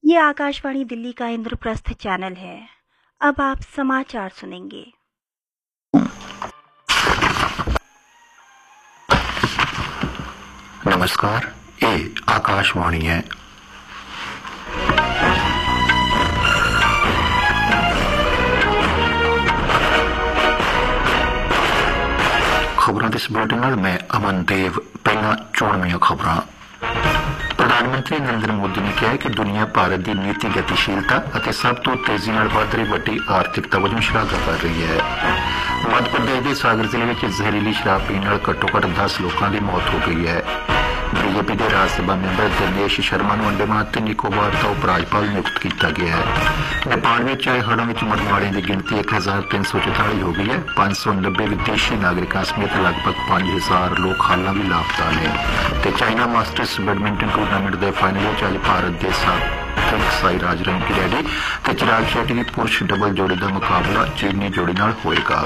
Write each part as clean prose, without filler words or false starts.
ये आकाशवाणी दिल्ली का इंद्रप्रस्थ चैनल है। अब आप समाचार सुनेंगे। नमस्कार, ये आकाशवाणी है। खबरों इस बुलेटिन में मैं अमन देव। पहला चोणवीं खबरां। प्रधानमंत्री नरेंद्र मोदी ने कहा है कि दुनिया भारत की नीति गतिशीलता और सब तो तेजी नाल वध रही वड्डी आर्थिकता वजों शलाघा कर रही है। मध्य प्रदेश के सागर जिले में जहरीली शराब पीने नाल घट्टो घट्ट 10 लोगों की मौत हो गई है। बीजेपी के राज्यसभा मैंबर दिनेश शर्मा को अंडमान ते निकोबार का उपराज्यपाल नियुक्त किया गया है। नेपाल में आए हड़ों में मरने वालों की गिनती 1344 हो गई है। 590 विदेशी नागरिकों समेत लगभग 5000 लोग हालां भी लापता ने। चाइना मास्टर्स बैडमिंटन टूरनामेंट के फाइनल में अज भारत के सात्विक साईराज रंकीरेड्डी ते चिराग शेट्टी की पुरुष डबल जोड़ी का मुकाबला चीनी जोड़ी नाल होएगा।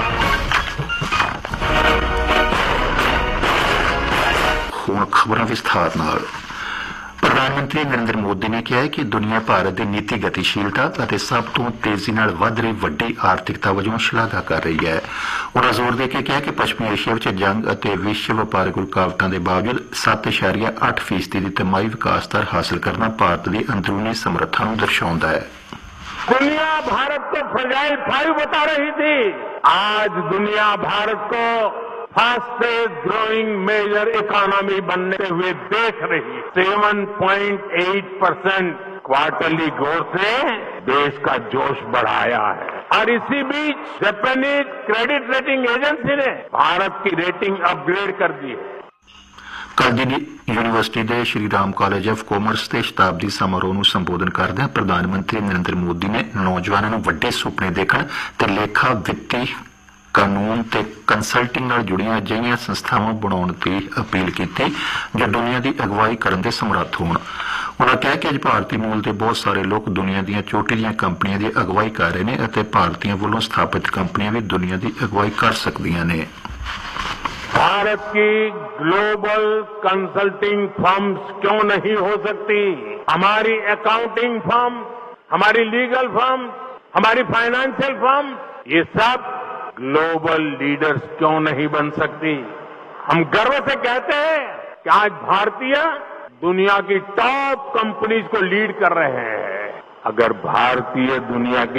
खबरों विस्तार नाल। प्रधानमंत्री नरेंद्र मोदी ने कहा है कि दुनिया भारत की नीति गतिशीलता और सब तो तेजी नाल वध रही वड्डी आर्थिकता वजों शलाघा कर रही है। उन्होंने जोर देके कहा कि पश्चिमी एशिया में जंग और विश्व व्यापारिक रुकावटों के बावजूद 7.8% की तिमाही विकास दर हासिल करना भारत की अंदरूनी समर्था को दर्शाता है। दुनिया भारत को फ्रजाइल 5 बता रही थी, आज दुनिया भारत को फास्टेस्ट ग्रोइंग मेजर इकोनॉमी बनने हुए देख रही। 7.8% क्वार्टरली ग्रोथ ने देश का जोश बढ़ाया है। और इसी बीच जापानीज क्रेडिट रेटिंग एजेंसी ने भारत की रेटिंग अपग्रेड कर दी है। कल दिल्ली यूनिवर्सिटी के Shri Ram college of commerce के शताब्दी समारोह को संबोधन करदे प्रधानमंत्री नरेंद्र मोदी ने नौजवानों को वड्डे सुपने देखण ते लेखा वित्ती कानून ते कंसल्टिंग नाल जुड़ियां अजिहियां संस्थावां बनाउण दी अपील की जो दुनिया की अगवाई करन दे समर्थ होण। उन्होंने कहा कि अज भारतीय मूल के बहुत सारे लोग दुनिया दी चोटी दी कंपनियां की अगवाई कर रहे हैं और भारतीयों वालों स्थापित कंपनियां भी दुनिया की अगवाई कर सकदियां ने। भारत की ग्लोबल कंसल्टिंग फर्म्स क्यों नहीं हो सकती? हमारी अकाउंटिंग फर्म, हमारी लीगल फर्म, हमारी फाइनेंशियल फर्म, ये सब ग्लोबल लीडर्स क्यों नहीं बन सकती? हम गर्व से कहते हैं कि आज भारतीय दुनिया की टॉप कंपनीज को लीड कर रहे हैं। अगर भारतीय दुनिया की